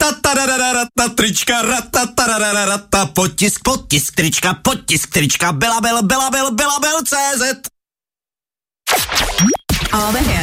Ratatarararata, trička, ratatarararata, potisk, trička, Belabel, CZ. All the hits.